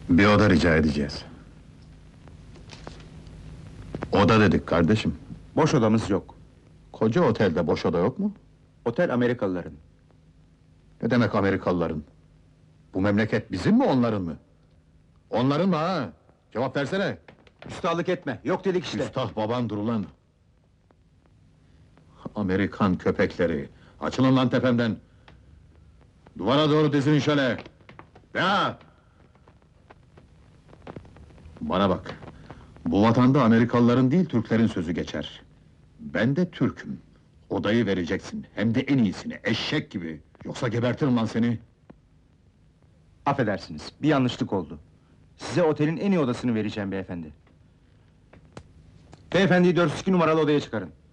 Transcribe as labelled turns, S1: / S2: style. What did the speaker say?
S1: Bir oda rica edeceğiz. Oda dedik kardeşim.
S2: Boş odamız yok.
S1: Koca otelde boş oda yok mu?
S2: Otel Amerikalıların.
S1: Ne demek Amerikalıların? Bu memleket bizim mi onların mı? Onların mı ha? Cevap versene!
S2: Üstalık etme, yok dedik işte.
S1: Üstah babandır ulan! Amerikan köpekleri! Açılın lan tepemden! Duvara doğru dizilin şöyle! Ya! Bana bak! Bu vatanda Amerikalıların değil, Türklerin sözü geçer. Ben de Türk'üm. Odayı vereceksin, hem de en iyisini, eşek gibi! Yoksa gebertirim lan seni!
S2: Affedersiniz, bir yanlışlık oldu. Size otelin en iyi odasını vereceğim beyefendi. Beyefendiyi 402 numaralı odaya çıkarın.